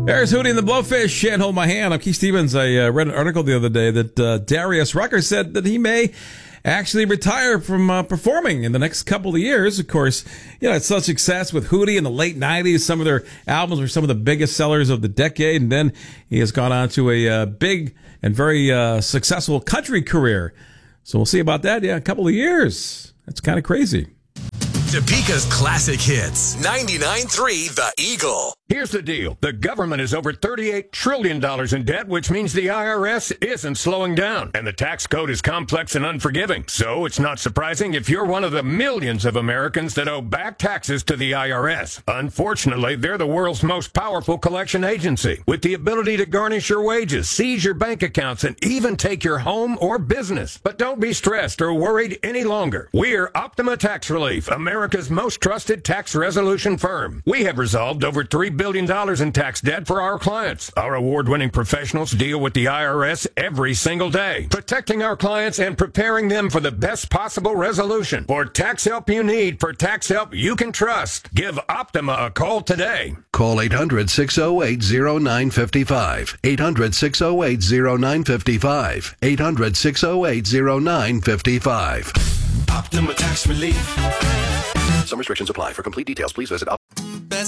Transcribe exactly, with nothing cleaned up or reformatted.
There's Hootie and the Blowfish. Can't hold my hand. I'm Keith Stevens. I uh, read an article the other day that uh, Darius Rucker said that he may actually retire from uh, performing in the next couple of years. Of course, you know, it's such success with Hootie in the late nineties. Some of their albums were some of the biggest sellers of the decade. And then he has gone on to a uh, big and very uh, successful country career. So we'll see about that. Yeah, a couple of years. That's kind of crazy. Topeka's classic hits. ninety-nine point three The Eagle. Here's the deal. The government is over thirty-eight trillion dollars in debt, which means the I R S isn't slowing down. And the tax code is complex and unforgiving. So it's not surprising if you're one of the millions of Americans that owe back taxes to the I R S. Unfortunately, they're the world's most powerful collection agency, with the ability to garnish your wages, seize your bank accounts, and even take your home or business. But don't be stressed or worried any longer. We're Optima Tax Relief, America's most trusted tax resolution firm. We have resolved over three billion dollars in tax debt for our clients. Our award-winning professionals deal with the I R S every single day, protecting our clients and preparing them for the best possible resolution. For tax help you need, for tax help you can trust, give Optima a call today. Call eight hundred, six oh eight, oh nine five five. eight hundred, six oh eight, oh nine five five. eight hundred, six oh eight, oh nine five five. Optima Tax Relief. Some restrictions apply. For complete details, please visit Optima.